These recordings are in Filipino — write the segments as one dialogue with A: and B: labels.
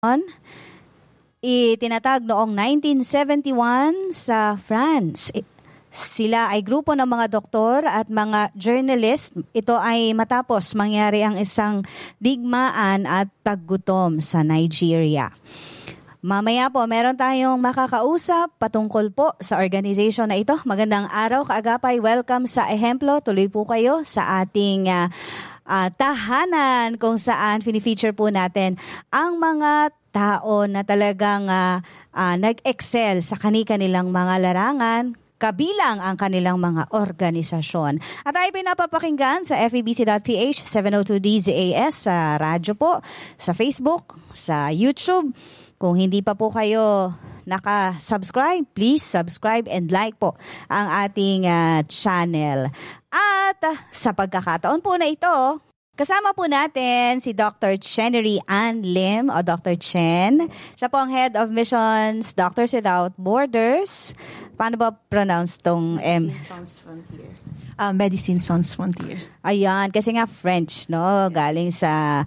A: Itinatag noong 1971 sa France. Sila ay grupo ng mga doktor at mga journalist. Ito ay matapos mangyari ang isang digmaan at paggutom sa Nigeria. Mamaya po, meron tayong makakausap patungkol po sa organization na ito. Magandang araw, kaagapay. Welcome sa Ehemplo. Tuloy po kayo sa ating tahanan kung saan fini-feature po natin ang mga tao na talagang nag-excel sa kani-kanilang mga larangan, kabilang ang kanilang mga organisasyon. At tayo pinapapakinggan sa FEBC.ph, 702 DZAS, sa radyo po, sa Facebook, sa YouTube. Kung hindi pa po kayo naka-subscribe, please subscribe and like po ang ating channel. At sa pagkakataon po na ito, kasama po natin si Dr. Chenery Ann Lim o Dr. Chen. Siya po ang Head of Missions Doctors Without Borders. Paano ba pronounce tong M?
B: Medicine Sans Frontier. Medicine Sans Frontier.
A: Ayan, kasi nga French, no? Galing sa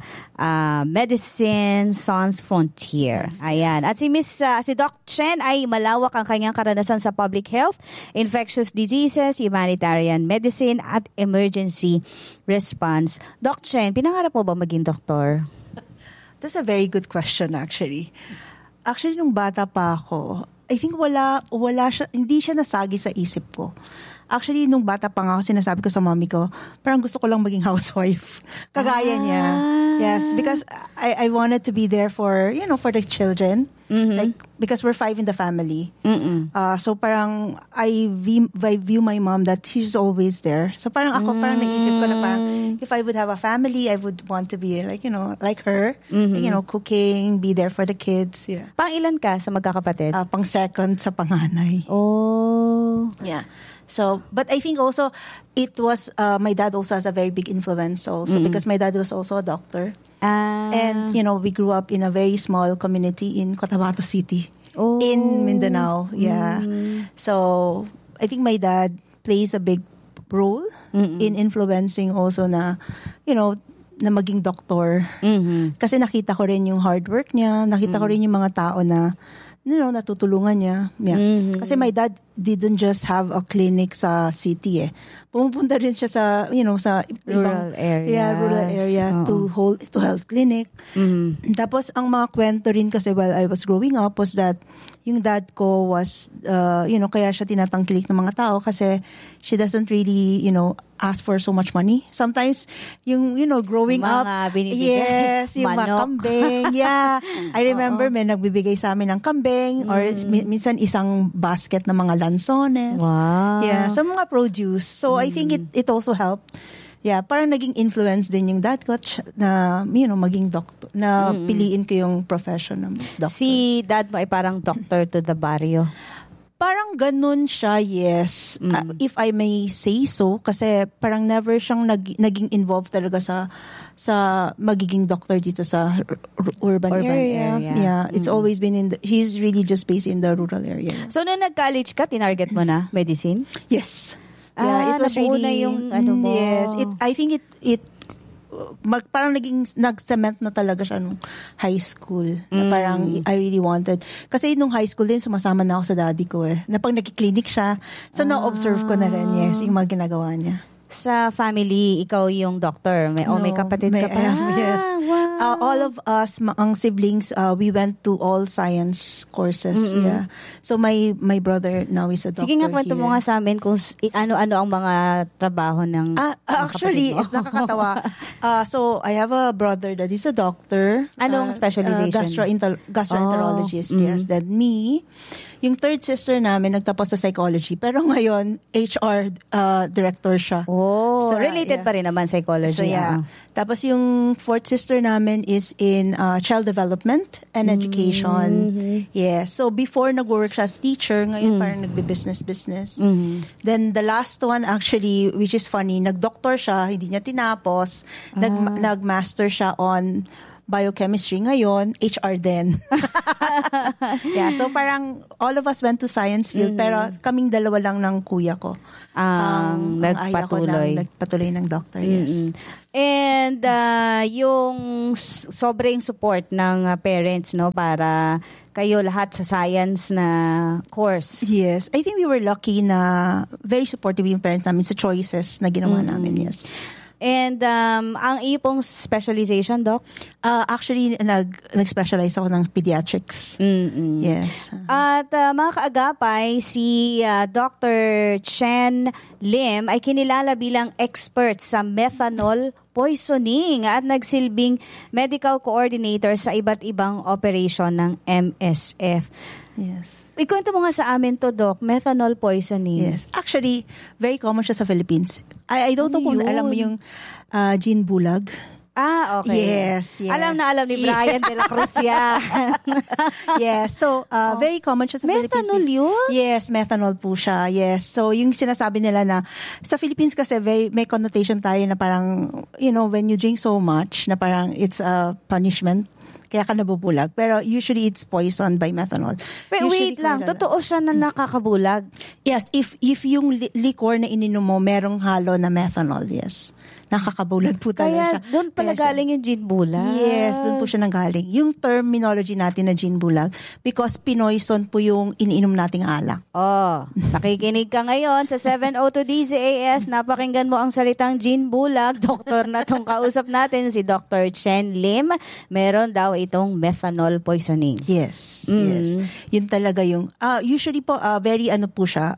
A: Medicine Sans Frontier. Ayan. At si Doc Chen ay malawak ang kanyang karanasan sa public health, infectious diseases, humanitarian medicine, at emergency response. Doc Chen, pinangarap mo ba maging doktor?
B: That's a very good question actually. Actually, nung bata pa ako, I think wala siya, hindi siya nasagi sa isip ko. Actually, nung bata pa nga ako, sinasabi ko sa mommy ko, parang gusto ko lang maging housewife. Kagaya niya. Yes, because I wanted to be there for, for the children. Mm-hmm. Like, because we're 5 in the family. So parang, I view my mom that she's always there. So parang ako, parang naisip ko na parang, if I would have a family, I would want to be like, like her. Mm-hmm. Cooking, be there for the kids. Yeah.
A: Pang ilan ka sa magkakapatid?
B: Pang second sa panganay.
A: Oh.
B: Yeah. So, but I think also it was my dad also has a very big influence also because my dad was also a doctor. And we grew up in a very small community in Cotabato City in Mindanao. Yeah. So, I think my dad plays a big role in influencing also na na maging doktor. Kasi nakita ko rin yung hard work niya, nakita ko rin yung mga tao na natutulungan niya. Yeah. Kasi my dad didn't just have a clinic sa city Pumupunta rin siya sa, sa
A: rural area.
B: Yeah, rural area to health clinic. Tapos, ang mga kwento rin kasi while I was growing up was that yung dad ko was, kaya siya tinatangkilik ng mga tao kasi she doesn't really, ask for so much money. Sometimes, yung, growing
A: mga
B: up,
A: binibigay.
B: yes, yung mga kambing. Yeah. I remember may nagbibigay sa amin ng kambing or minsan isang basket ng mga lansones.
A: Wow.
B: Yeah, so mga produce. So, I think it also helped. Yeah, parang naging influence din yung dad ko na, maging doctor, na piliin ko yung profession ng doctor.
A: Si dad mo ay parang doctor to the barrio.
B: Parang ganun siya, yes. If I may say so, kasi parang never siyang naging involved talaga sa magiging doctor dito sa urban area. Yeah, it's always been he's really just based in the rural area.
A: So, nung nag-college ka, tinarget mo na medicine?
B: Yes. Yeah, it was really
A: na yung mo.
B: Yes, I think it parang nag-cement na talaga siya nung high school. Na parang I really wanted. Kasi nung high school din, sumasama na ako sa daddy ko na pag nag-clinic siya, so na-observe ko na rin, yes, yung mga ginagawa niya.
A: Sa family, ikaw yung doctor? May kapatid ka pa?
B: Yes.
A: Wow.
B: All of us, ang siblings, we went to all science courses. Yeah. So my brother now is a doctor.
A: Sige nga, kwento mo nga sa amin kung ano-ano ang mga trabaho ng
B: actually, nakakatawa. So I have a brother that is a doctor.
A: Anong specialization?
B: Gastroenterologist. Yes. Then me. Yung third sister namin nagtapos sa psychology, pero ngayon HR director siya.
A: Oh, so, related pa rin naman psychology.
B: So yeah. Tapos yung fourth sister namin is in child development and education. Yeah. So before nag-work siya as teacher, ngayon parang nagbe-business. Then the last one actually, which is funny, nag-doctor siya, hindi niya tinapos, nag-master siya on biochemistry ngayon, HR din. Yeah, so parang all of us went to science field, pero kaming dalawa lang ng kuya ko. Ang nagpatuloy ng doctor, yes.
A: And yung sobrang support ng parents, no, para kayo lahat sa science na course.
B: Yes, I think we were lucky na very supportive yung parents namin sa choices na ginawa namin, yes.
A: And ang iyo pong specialization, Doc?
B: Actually, nag-specialize ako ng pediatrics. Yes.
A: At mga kaagapay, si Dr. Chen Lim ay kinilala bilang expert sa methanol poisoning at nagsilbing medical coordinator sa iba't ibang operation ng MSF.
B: Yes.
A: Ikwento mo nga sa amin to, Doc, methanol poisoning.
B: Yes. Actually, very common siya sa Philippines. I don't know kung alam mo yung Jean Bulag.
A: Okay.
B: Yes.
A: Alam na alam ni Brian de la Cruz yan.
B: Yes. So, very common siya sa Philippines.
A: Methanol yun?
B: Yes, methanol po siya. Yes. So, yung sinasabi nila na sa Philippines kasi may connotation tayo na parang, when you drink so much, na parang it's a punishment. Kaya ka nabubulag. Pero usually it's poisoned by methanol.
A: Wait lang. Totoo siya na nakakabulag?
B: Yes. If yung liquor na ininom mo, merong halo na methanol, yes. Nakakabulag po talaga siya.
A: Kaya doon pala galing yung gin bulag?
B: Yes, doon po siya nanggaling. Yung terminology natin na gin bulag, because pinoison po yung iniinom nating alak.
A: Nakikinig ka ngayon sa 702 DZAS. Napakinggan mo ang salitang gin bulag. Doktor na tong kausap natin, si Dr. Chen Lim. Meron daw itong methanol poisoning.
B: Yes, yes. Yun talaga yung, usually po, very po siya,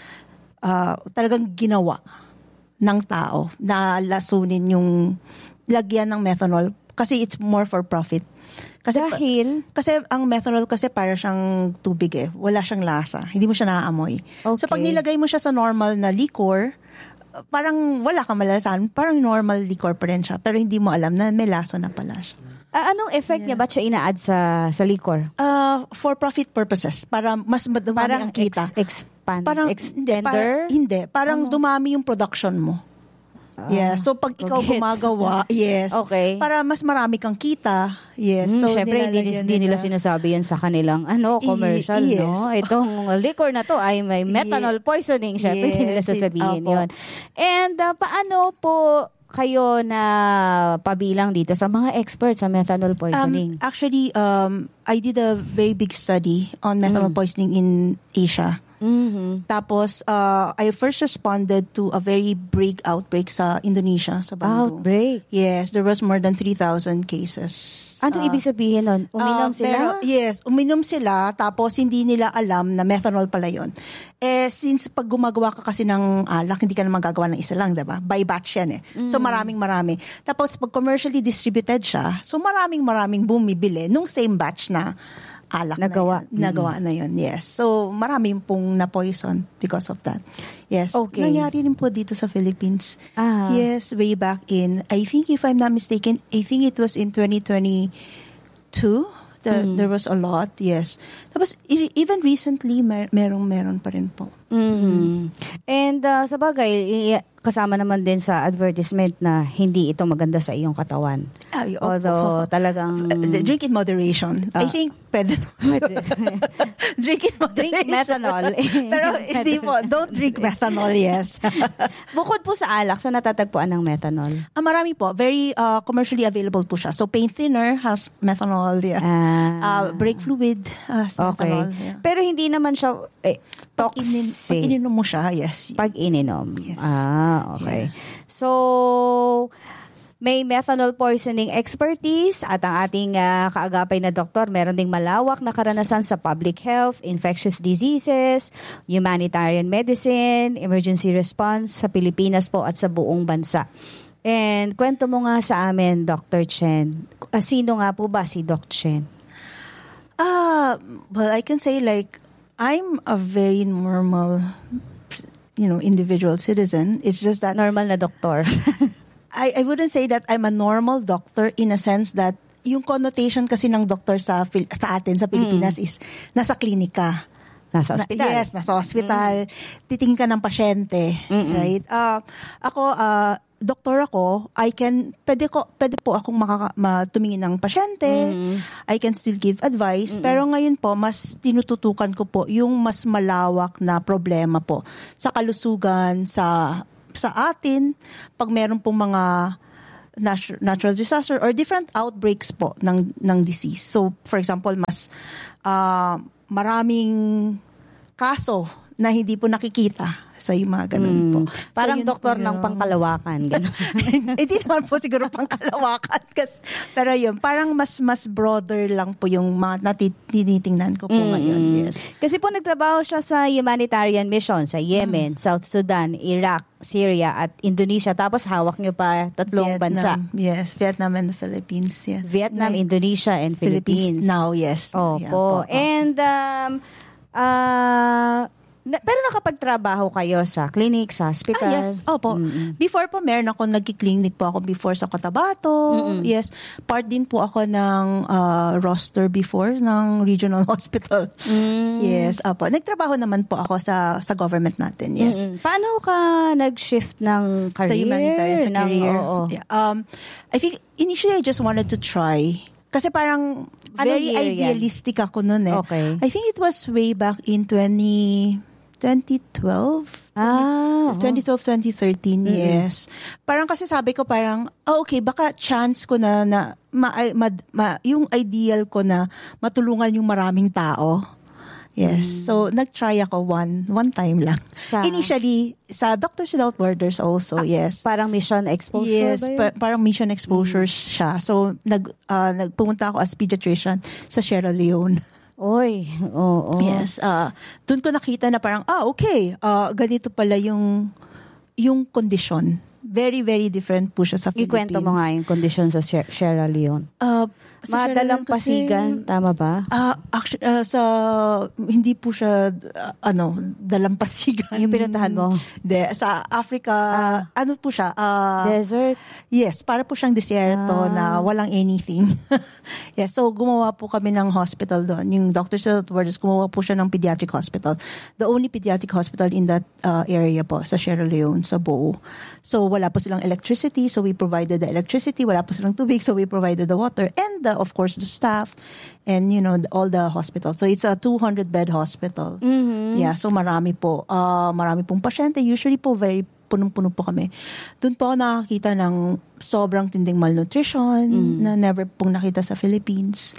B: talagang ginawa ng tao na lasunin yung lagyan ng methanol kasi it's more for profit. Kasi ang methanol kasi para siyang tubig wala siyang lasa. Hindi mo siya naaamoy. Okay. So pag nilagay mo siya sa normal na liquor, parang wala kang malalasahan. Parang normal liquor pa rin siya. Pero hindi mo alam na may lasa na pala siya.
A: Anong effect niya? Ba't siya ina-add sa liquor?
B: For profit purposes. Para mas madumami ang kita.
A: Extender?
B: Hindi. Parang dumami yung production mo. Yes. So, pag ikaw gumagawa, yes.
A: Okay.
B: Para mas marami kang kita. Yes. So,
A: syempre, hindi nila sinasabi yan sa kanilang commercial,
B: yes.
A: no? Itong liquor na to ay may methanol poisoning. Syempre, hindi nila sasabihin yun. And paano po kayo na pabilang dito sa mga experts sa methanol poisoning?
B: Actually, I did a very big study on methanol poisoning in Asia. Tapos, I first responded to a very big outbreak sa Indonesia, sa Bandung.
A: Outbreak?
B: Yes, there was more than 3,000 cases.
A: Anong ibig sabihin nun? Uminom sila?
B: Yes, uminom sila, tapos hindi nila alam na methanol pala yun. Since pag gumagawa ka kasi ng alak, hindi ka naman gagawa ng isa lang, diba? By batch yan So, marami. Tapos, pag commercially distributed siya, so maraming bumibili nung same batch na alak nagawa na yun. Yes. So, marami pong na-poison because of that. Yes.
A: Okay.
B: Nangyari rin po dito sa Philippines. Yes, way back in, I think if I'm not mistaken, I think it was in 2022. There was a lot, yes. Tapos, even recently, meron pa rin po.
A: And sa bagay, kasama naman din sa advertisement na hindi ito maganda sa iyong katawan. Although talagang
B: drink in moderation. I think pwede. Drink in moderation.
A: Drink methanol.
B: Pero hindi po, don't drink methanol, yes.
A: Bukod po sa alak, so natatagpuan ng methanol?
B: Marami po. Very commercially available po siya. So pain thinner has methanol. Brake fluid has methanol. Yeah.
A: Pero hindi naman siya toxic.
B: Pag ininom mo siya, yes.
A: Pag ininom.
B: Yes.
A: Okay. Yeah. So, may methanol poisoning expertise at ang ating kaagapay na doktor, meron ding malawak na karanasan sa public health, infectious diseases, humanitarian medicine, emergency response sa Pilipinas po at sa buong bansa. And kwento mo nga sa amin, Dr. Chen, sino nga po ba si Doc Chen?
B: Well, I can say I'm a very normal, individual citizen. It's just that
A: normal na doktor.
B: I wouldn't say that I'm a normal doctor in a sense that yung connotation kasi ng doctor sa atin sa Pilipinas is nasa klinika.
A: Nasa ospital.
B: Yes, nasa ospital. Titingin ka ng pasyente, right? Ako, doktor ako, pwede po akong tumingin ng pasyente, I can still give advice, pero ngayon po, mas tinututukan ko po yung mas malawak na problema po sa kalusugan, sa atin, pag meron pong mga natural disaster or different outbreaks po ng disease. So, for example, mas maraming kaso na hindi po nakikita. So, yung mga ganun po.
A: Parang
B: so,
A: doktor ng pangkalawakan.
B: Hindi naman po siguro pangkalawakan. Pero yun, parang mas broader lang po yung mga tinitingnan ko po ngayon. Yes.
A: Kasi po nagtrabaho siya sa humanitarian mission sa Yemen, South Sudan, Iraq, Syria at Indonesia. Tapos hawak niyo pa 3 bansa.
B: Yes, Vietnam and the Philippines. Yes.
A: Vietnam, Indonesia, and Philippines.
B: Now, yes.
A: Opo. And pero nakapagtrabaho kayo sa clinic, sa hospital?
B: Yes, opo. Before po, meron ako, nagki-clinic po ako before sa Cotabato. Yes, part din po ako ng roster before ng regional hospital. Yes, opo. Nagtrabaho naman po ako sa government natin, yes.
A: Paano ka nag-shift ng career?
B: Sa humanitarian career.
A: Oo.
B: I think, initially, I just wanted to try. Kasi parang very idealistic ako noon eh.
A: Okay.
B: I think it was way back in 2012. 2013, yes. Parang kasi sabi ko parang, okay, baka chance ko na yung ideal ko na matulungan yung maraming tao. Yes. So, nag-try ako one time lang. Initially, sa Doctors Without Borders also, yes.
A: Parang mission exposure
B: yes,
A: ba yun?
B: Parang mission exposure siya. So, nagpumunta ako as pediatrician sa Sierra Leone.
A: Oy, oo.
B: Yes. Doon ko nakita na parang, okay, ganito pala yung kondisyon. Very, very different po siya sa Philippines.
A: Ikwento mo nga yung kondisyon sa Sierra Leone. Madalampasigan, tama ba?
B: Actually, hindi po siya, dalampasigan.
A: Yung pinuntahan mo?
B: Sa Africa, ano po siya?
A: Desert?
B: Yes, para po siyang desierto na walang anything. Yes, so gumawa po kami ng hospital doon. Yung Doctors Without Borders, gumawa po siya ng pediatric hospital. The only pediatric hospital in that area po, sa Sierra Leone, sa Boo. So wala po silang electricity, so we provided the electricity. Wala po silang tubig, so we provided the water. And of course, the staff and, all the hospital. So, it's a 200-bed hospital. Yeah, so marami pong pasyente. Usually po, very punong-puno po kami. Doon po ako nakakita ng sobrang tinding malnutrition na never pong nakita sa Philippines.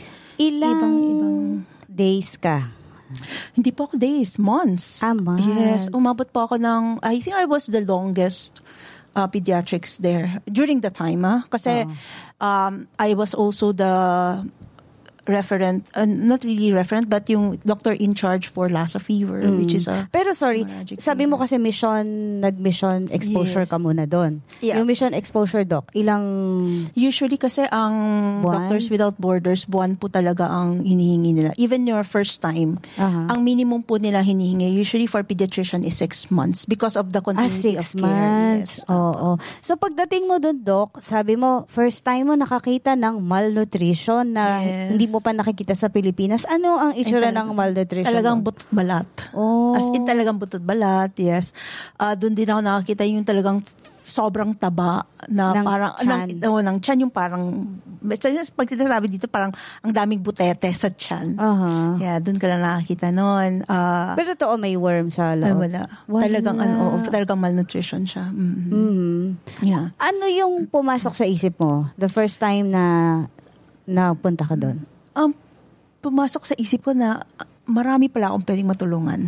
A: Ibang days ka?
B: Hindi po ako days, months.
A: Months.
B: Yes, umabot po ako I think I was the longest pediatrics there during the time. Kasi I was also the referent, not really referent, but yung doctor in charge for Lassa fever, which is a...
A: Pero sorry, sabi mo kasi nag-mission exposure ka muna doon.
B: Yeah.
A: Yung mission exposure, doc, ilang...
B: Usually kasi ang Doctors Without Borders, buwan po talaga ang hinihingi nila. Even your first time, ang minimum po nila hinihingi, usually for pediatrician is 6 months because of the continuity of care. 6
A: months.
B: Yes.
A: Oo. So pagdating mo doon, doc, sabi mo, first time mo nakakita ng malnutrition na hindi mo pa nakikita sa Pilipinas. Ano ang itsura ng malnutrition?
B: Talagang butot balat.
A: Oh.
B: As in talagang butot balat, yes. Doon din ako nakakita yung talagang sobrang taba na
A: ng
B: parang ng tiyan, yung parang pag sinasabi dito parang ang daming butete sa tiyan. Yeah, doon ka lang nakakita noon.
A: Pero totoo may worm sa loob.
B: Wala. Talagang malnutrition siya. Yeah.
A: Ano yung pumasok sa isip mo the first time na punta ka doon?
B: Pumasok sa isip ko na marami pala akong pwedeng matulungan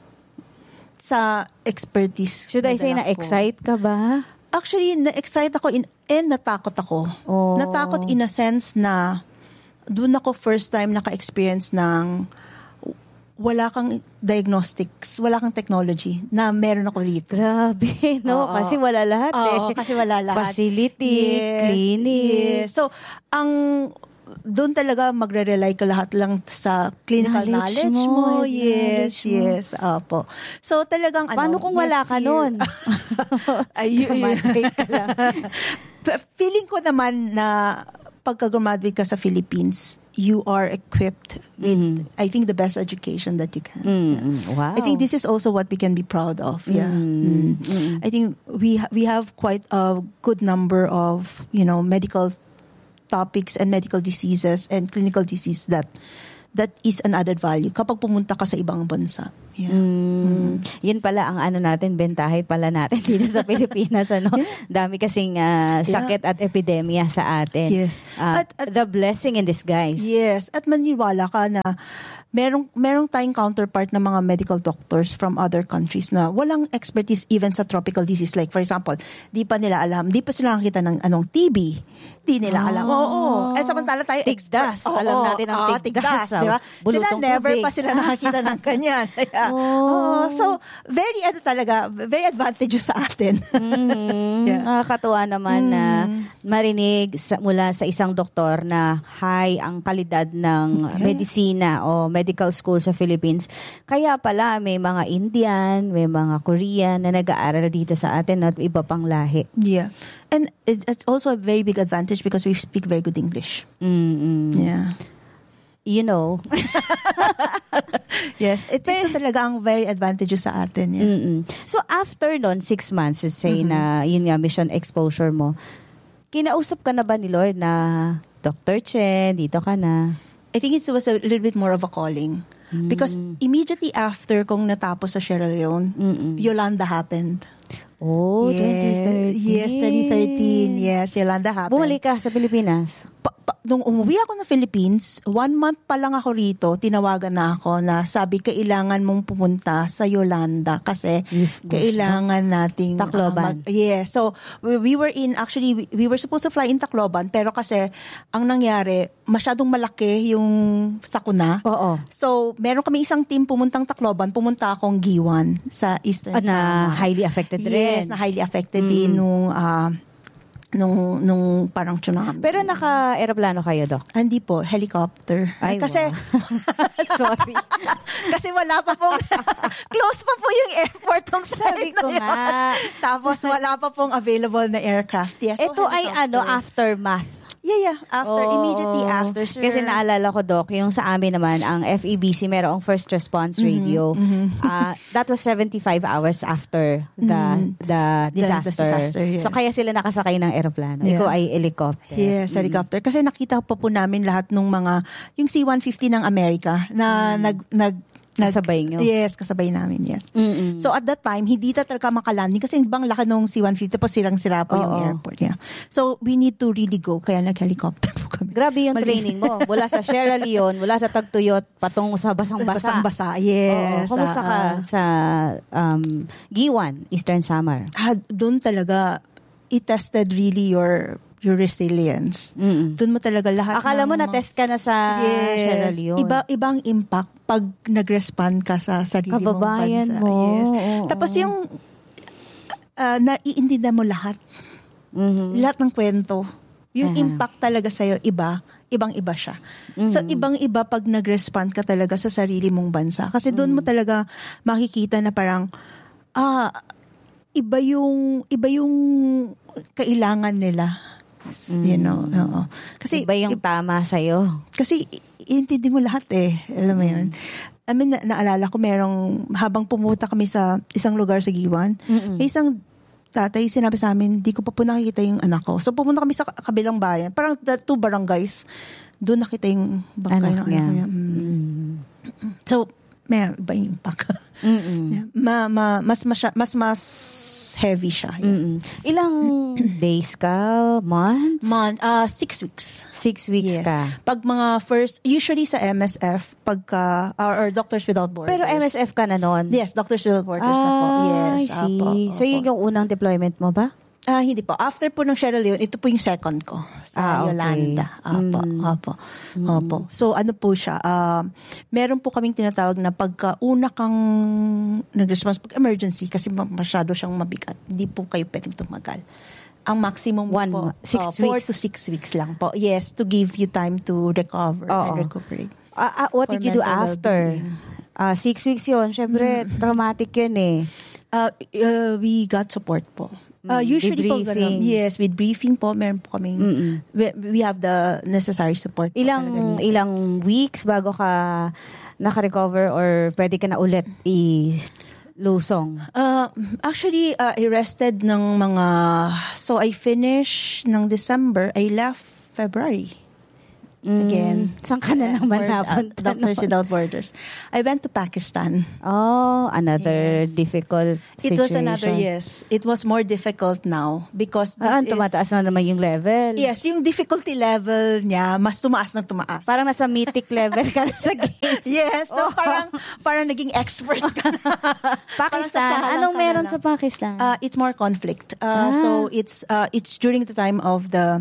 B: sa expertise.
A: Should I say na-excite ka ba?
B: Actually, na-excite ako and natakot ako.
A: Oh.
B: Natakot in a sense na doon ako first time naka-experience ng wala kang diagnostics, wala kang technology na meron ako dito.
A: Grabe, no? Kasi wala lahat
B: kasi wala lahat.
A: Facility, clinic.
B: Yes. So, doon talaga magre-rely ka lahat lang sa clinical knowledge mo. Yes. Opo. So, talagang
A: paano kung wala ka nun? Graduate ka lang.
B: Feeling ko naman na pagka-graduate ka sa Philippines, you are equipped with, I think, the best education that you can.
A: Wow.
B: I think this is also what we can be proud of. Yeah. I think we have quite a good number of, medical topics and medical diseases and clinical disease that is an added value kapag pumunta ka sa ibang bansa. Yeah.
A: Yun pala ang natin, bentahe pala natin dito sa Pilipinas. Dami kasing sakit at epidemya sa atin.
B: Yes.
A: At the blessing in disguise.
B: Yes. At maniwala ka na merong tayong counterpart na mga medical doctors from other countries na walang expertise even sa tropical disease. Like for example, di pa sila nakakita ng TB. Di nila alam. Oo. Samantala tayo
A: tigdas. Alam natin ang tigdas.
B: Diba? Sila never
A: tubig.
B: pa sila nakakita ng kanyan. So, very advantageous sa atin.
A: Nakakatuwa naman na marinig mula sa isang doktor na high ang kalidad ng medisina o medical school sa Philippines. Kaya pala may mga Indian, may mga Korean na nag-aaral dito sa atin at iba pang lahi.
B: Yeah. And it's also a very big advantage because we speak very good English. Yeah. Yes, ito talaga ang very advantageous sa atin. Yeah.
A: So after 6 months, let's say na yun nga mission exposure mo, kinausap ka na ba ni Lord na Dr. Chen, dito ka na?
B: I think it was a little bit more of a calling. Because immediately after kong natapos sa Sierra Leone, Yolanda happened.
A: Oh,
B: yes.
A: 2013.
B: Yes, 2013. Yes, Yolanda happened.
A: Bumalik ka sa Pilipinas?
B: Nung umuwi ako ng Philippines, 1 month pa lang ako rito, tinawagan na ako na sabi, kailangan mong pumunta sa Yolanda kasi kailangan nating
A: Tacloban.
B: So we were supposed to fly in Tacloban, pero kasi ang nangyari, masyadong malaki yung sakuna.
A: Oo.
B: So meron kami isang team pumuntang Tacloban, pumunta akong Giwan sa Eastern
A: na
B: Samar.
A: highly affected rin.
B: Yes, na highly affected din nung parang tsunami.
A: Pero naka-aeroplano kayo, Doc?
B: Hindi po, helicopter.
A: Ay,
B: kasi,
A: sorry.
B: kasi wala pa pong, close pa po yung airport ng
A: Sabi ko nga.
B: Tapos wala pa pong available na aircraft. Yes,
A: ito
B: so
A: ay aftermath.
B: Yeah. Immediately after, sir.
A: Kasi naalala ko, Doc, yung sa amin naman, ang FEBC, merong first response radio. That was 75 hours after the disaster.
B: Yes.
A: So, kaya sila nakasakay ng aeroplano.
B: Yeah.
A: Ikaw ay helicopter.
B: Yes, helicopter. Kasi nakita pa po namin lahat ng yung C-150 ng Amerika na
A: kasabay nyo?
B: Yes, kasabay namin, yes. So at that time, hindi talaga makalanding kasi bang laki nung C-150 tapos sirang-sira po yung airport. Yeah. So we need to really go, kaya nag-helicopter po kami.
A: Grabe yung training mo. Mula sa Sierra Leone, mula sa Tagtuyot, patungo sa Basang-Basa.
B: Basang-Basa, yes.
A: Kumusta ka sa Giwan, Eastern Samar?
B: Doon talaga, it tested really your resilience. Doon mo talaga lahat.
A: Akala mo na-test ka na sa Sierra Leone.
B: Ibang impact pag nag-respond ka sa sarili mong bansa.
A: Kababayan mo.
B: Yes. Tapos yung naiintindihan mo lahat. Lahat ng kwento. Yung impact talaga sa'yo, ibang-iba siya. So, ibang-iba pag nag-respond ka talaga sa sarili mong bansa. Kasi doon mo talaga makikita na parang, iba yung kailangan nila. Kasi
A: iba yung tama sa'yo.
B: Kasi iintindi mo lahat alam mo yun. I mean, naalala ko habang pumunta kami sa isang lugar sa Giwan, isang tatay sinabi sa amin, di ko pa po nakikita yung anak ko. So pumunta kami sa kabilang bayan, parang 2 barangays, doon nakita yung bangkay ng anak niya. So, may iba yung impact. Mas heavy siya. Yeah.
A: Ilang days ka? Months?
B: 6 weeks.
A: 6 weeks ka.
B: Pag mga usually sa MSF, or Doctors Without Borders.
A: Pero MSF ka na noon?
B: Yes, Doctors Without Borders na po. Yes.
A: I see. So yun yung unang deployment mo ba?
B: Hindi po. After po ng Sierra Leone, ito po yung second ko sa Yolanda. Opo. So ano po siya, meron po kaming tinatawag na pagka-una kang nag-response, pag emergency, kasi masyado siyang mabigat, hindi po kayo pwedeng tumagal. Ang maximum po, 4 to 6 weeks lang po. Yes, to give you time to recover and recuperate.
A: What did you do after? 6 weeks yun. Siyempre, traumatic yun
B: We got support po. Usually po, yes, with briefing po, meron po kaming, we have the necessary support.
A: Ilang weeks bago ka naka-recover or pwede ka na ulit lusong?
B: Actually, I rested ng so I finished ng December, I left February. Again.
A: Saan ka na naman napunta?
B: Doctors Without Borders. I went to Pakistan.
A: Oh, another difficult situation.
B: It was another, yes. It was more difficult now because
A: tumataas na naman yung level.
B: Yes, yung difficulty level niya, mas tumaas ng tumaas.
A: Parang nasa mythic level ka na sa games.
B: Yes, no, parang naging expert ka na.
A: Pakistan, anong meron sa Pakistan?
B: It's more conflict. So it's during the time of the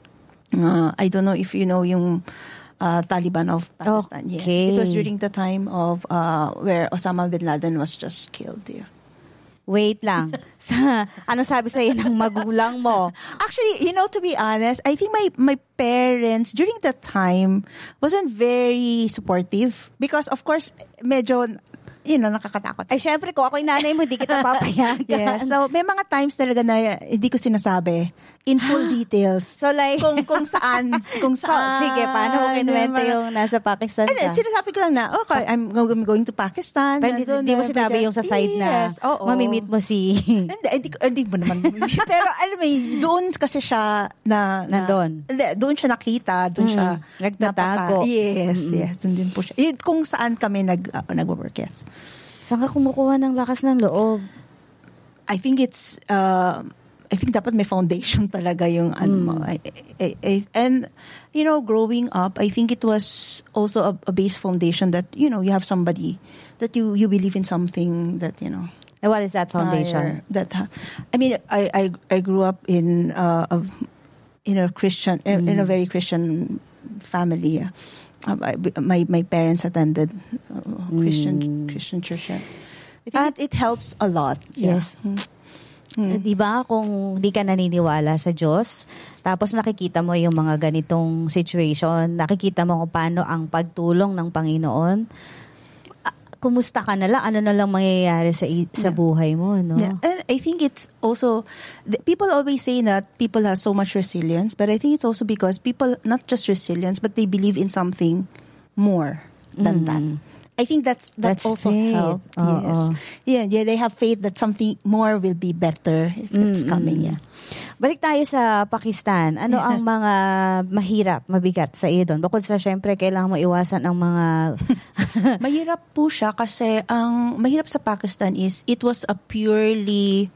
B: I don't know if you know yung Taliban of Pakistan.
A: Okay.
B: Yes, it was during the time of where Osama bin Laden was just killed. Yeah.
A: Wait lang. Ano sabi sa'yo ng magulang mo?
B: Actually, to be honest, I think my parents during that time wasn't very supportive because of course medyo nakakatakot.
A: Ay, syempre, kung ako'y nanay mo, di kita papayagan.
B: Yes. So, may mga times talaga na hindi ko sinasabi in full details.
A: So, like,
B: kung saan.
A: Sige, paano mo kinuwento yung nasa Pakistan ka?
B: Sinasabi ko lang na, okay, I'm going to Pakistan.
A: Pero hindi mo sinabi yung sa side na, mamimit mo si...
B: Hindi mo naman. Pero, alam mo, doon kasi siya
A: nandun?
B: Doon siya nakita, doon siya
A: nagtatago.
B: Yes, doon din po siya. Kung saan kami nag-work, yes.
A: Saan ka kumukuha ng lakas ng loob?
B: I think dapat may foundation talaga yung mo. And growing up, I think it was also a base foundation that you have somebody that you believe in something that
A: And what is that foundation?
B: I grew up in a Christian in a very Christian family. My parents attended Christian church. I think it helps a lot.
A: Yes. Di ba kung di ka naniniwala sa Diyos, tapos nakikita mo yung mga ganitong situation, nakikita mo kung paano ang pagtulong ng Panginoon, kumusta ka na lang, ano na lang mangyayari sa buhay mo, no?
B: Yeah. And I think it's also, people always say that people have so much resilience, but I think it's also because people, not just resilience, but they believe in something more than that. I think that also helped. Yes. Yeah, they have faith that something more will be better if it's coming. Yeah.
A: Balik tayo sa Pakistan. Ano ang mga mahirap, mabigat sa iyo doon? Bukod sa syempre kailangan mo iwasan ang mga
B: mahirap po siya kasi ang mahirap sa Pakistan is it was a purely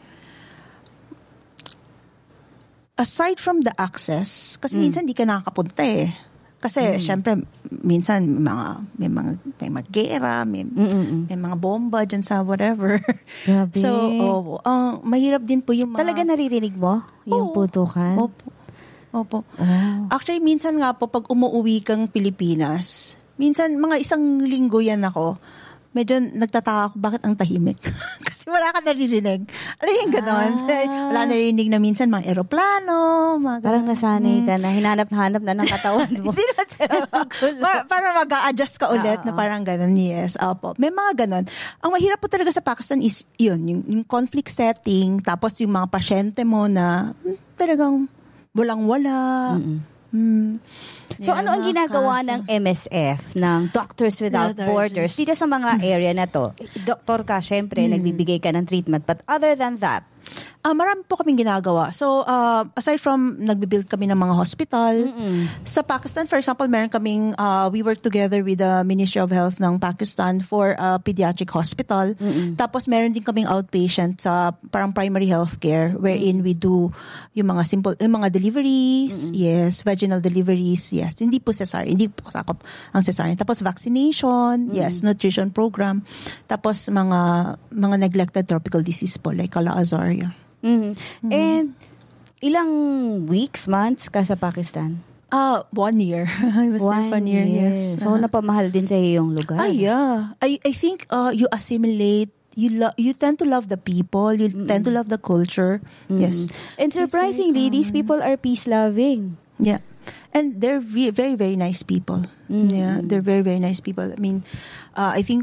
B: aside from the access kasi minsan di ka nakakapunta eh. Kasi, syempre, minsan may mga gera, may mga bomba dyan sa whatever.
A: Grabe.
B: So, mahirap din po yung mga...
A: Talaga naririnig mo yung putukan?
B: Opo. Actually, minsan nga po, pag umuwi kang Pilipinas, minsan, mga isang linggo yan ako, medyo nagtataka ako bakit ang tahimik. Kasi wala ka naririnig. Alam yung gano'n? Wala naririnig na minsan mga eroplano.
A: Parang nasanay ka na, hinanap-hanap na ng katawan mo.
B: Hindi naman para mag-a-adjust ka ulit na parang gano'n. Yes, opo. May mga gano'n. Ang mahirap po talaga sa Pakistan is yun, yung conflict setting, tapos yung mga pasyente mo na talagang walang-wala.
A: So, ano ang ginagawa ng MSF, ng Doctors Without Borders, dito sa mga area na to? Doktor ka, syempre, nagbibigay ka ng treatment. But other than that,
B: marami po kaming ginagawa. So, aside from nagbibuild kami ng mga hospital, sa Pakistan, for example, meron kaming, we work together with the Ministry of Health ng Pakistan for a pediatric hospital. Tapos, meron din kaming outpatient sa parang primary healthcare wherein we do yung mga simple, yung mga deliveries, yes, vaginal deliveries, yes. Hindi po cesarean, hindi po sakop ang cesarean. Tapos, vaccination, yes, nutrition program. Tapos, mga neglected tropical disease po, like Kala-Azar, yeah.
A: And ilang weeks, months ka sa Pakistan?
B: 1 year. I was there for 1 year, yes.
A: So, napamahal din sa yung lugar?
B: Yeah. I think you assimilate, you tend to love the people, you tend to love the culture. Yes.
A: And surprisingly, these people are peace-loving.
B: Yeah. And they're very, very nice people. Yeah, they're very, very nice people. I mean, I think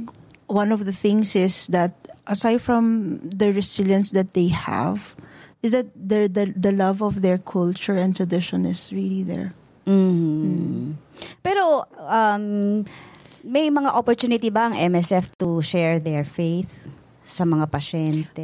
B: one of the things is that aside from the resilience that they have, is that the love of their culture and tradition is really there.
A: Pero may mga opportunity ba ang MSF to share their faith sa mga pasyente?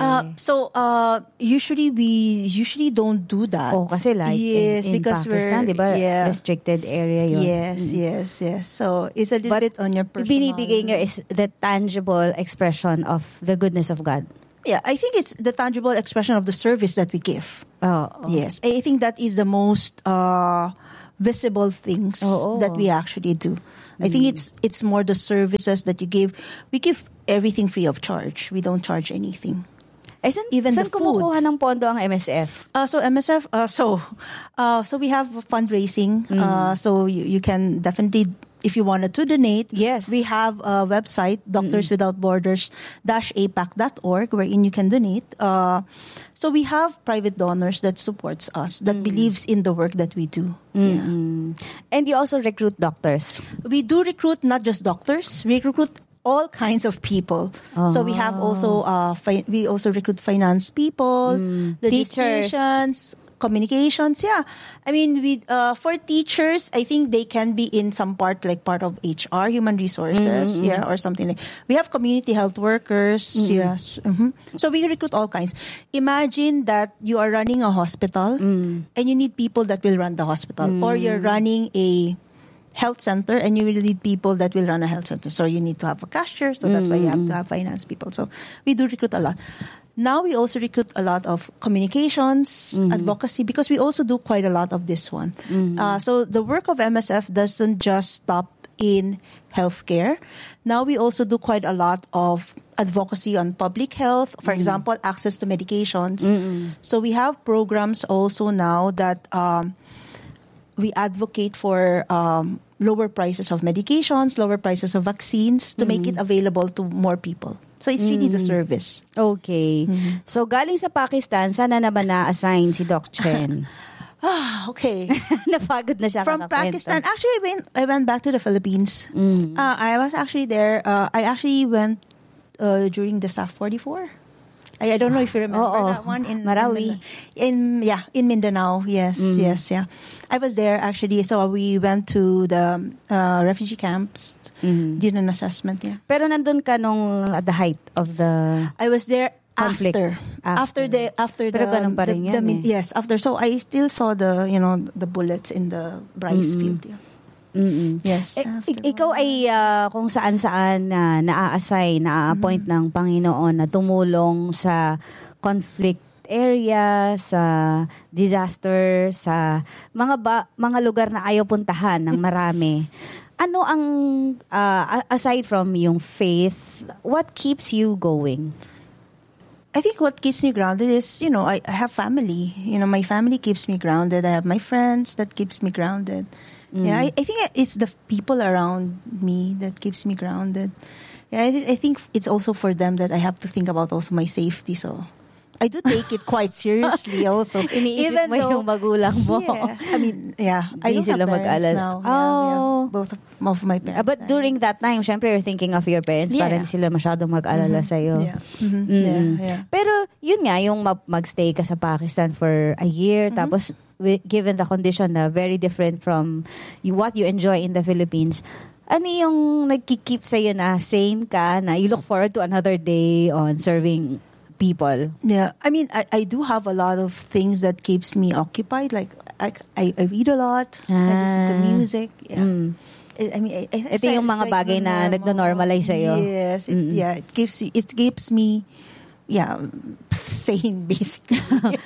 B: Usually we don't do that.
A: Oh, kasi like in
B: because
A: Pakistan, di ba? Restricted area yun.
B: Yes. So it's a little bit on your personal.
A: Binibigay nga is the tangible expression of the goodness of God.
B: Yeah, I think it's the tangible expression of the service that we give.
A: Oh.
B: Yes, I think that is the most visible things that we actually do. I think it's more the services that you give. We give everything free of charge. We don't charge anything. Even the food.
A: Saan kumukuha ng pondo ang MSF?
B: So MSF, so we have fundraising. So you can definitely, if you wanted to donate,
A: yes,
B: we have a website, Doctors Without Borders-apac.org, wherein you can donate. So we have private donors that supports us, that believes in the work that we do. Yeah.
A: And you also recruit doctors?
B: We do recruit not just doctors. We recruit all kinds of people. So we have also we also recruit finance people, logisticians, communications. Yeah, I mean, we for teachers, I think they can be in some part of HR, human resources, or something like. We have community health workers. Yes, so we recruit all kinds. Imagine that you are running a hospital and you need people that will run the hospital, or you're running a health center and you will need people that will run a health center. So you need to have a cashier. So that's why you have to have finance people. So we do recruit a lot. Now we also recruit a lot of communications, advocacy, because we also do quite a lot of this one. So the work of MSF doesn't just stop in healthcare. Now we also do quite a lot of advocacy on public health. For example, access to medications. So we have programs also now that we advocate for lower prices of medications, lower prices of vaccines to make it available to more people. So it's really the service.
A: Okay. So galing sa Pakistan, sana naman na-assign si Doc Chen?
B: Okay.
A: Napagod na siya.
B: From Pakistan. Actually, I went back to the Philippines. I was actually there. I actually went during the SAF 44. I don't know if you remember that one in
A: Marawi.
B: In Mindanao. Yes. I was there actually. So we went to the refugee camps, did an assessment. Yeah.
A: Pero nandun ka nung at the height of the
B: I was there
A: conflict.
B: After
A: Pero ganun pa rin yan,
B: yes, after. So I still saw the bullets in the rice field. Yeah. Yes.
A: Ikaw ay kung saan-saan na-appoint ng Panginoon na tumulong sa conflict area, sa disaster, sa mga lugar na ayaw puntahan ng marami. Ano ang aside from yung faith, what keeps you going?
B: I think what keeps me grounded is, I have family. My family keeps me grounded. I have my friends that keeps me grounded. Yeah, I think it's the people around me that keeps me grounded. Yeah, I think it's also for them that I have to think about also my safety. So I do take it quite seriously also.
A: Iniisip mo yung magulang mo.
B: Yeah, I mean, I don't have parents now. Yeah, both of my parents.
A: But during that time, syempre you're thinking of your parents para hindi sila masyadong mag-alala sa'yo.
B: Yeah.
A: Pero yun nga, yung magstay ka sa Pakistan for a year, tapos given the condition na very different from what you enjoy in the Philippines, ano yung nagkikeep sa'yo na sane ka, na you look forward to another day on serving people?
B: Yeah, I mean, I do have a lot of things that keeps me occupied. Like I read a lot, I listen to music. Yeah. I mean,
A: ito yung mga bagay na nagno-normalize sa'yo.
B: Yes, it keeps me sane basically.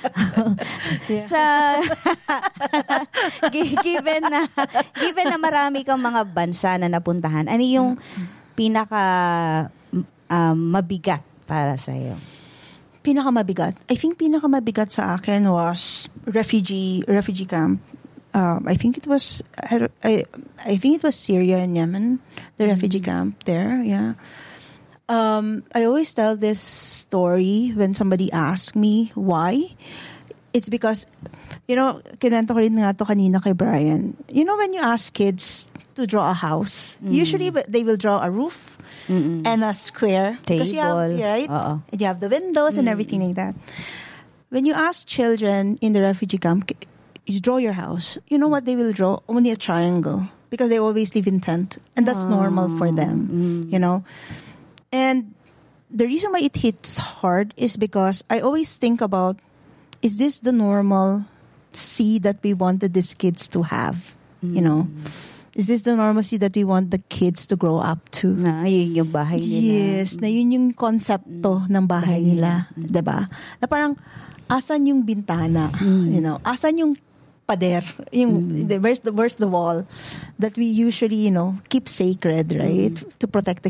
A: Given na marami kang mga bansa na napuntahan, ano yung pinaka mabigat para sa'yo?
B: Pinakamabigat? I think pinakamabigat sa akin was refugee camp. I think it was Syria and Yemen, the refugee camp there. Yeah. I always tell this story when somebody asks me why. It's because, kinwento ko rin nga to kanina kay Brian. When you ask kids to draw a house, usually they will draw a roof, and a square. Because you have, right? And you have the windows and everything like that. When you ask children in the refugee camp, you draw your house, you know what they will draw? Only a triangle. Because they always live in tent. And that's normal for them, you know. And the reason why it hits hard is because I always think about, is this the normal seed that we wanted these kids to have? You know? Is this the normalcy that we want the kids to grow up to?
A: Na yun yung bahay nila.
B: Yes, na yun yung konsepto ng bahay nila. Diba? Na parang, asan yung bintana? You know? Asan yung pader? Yung, where's the wall that we usually, you know, keep sacred, right? To protect the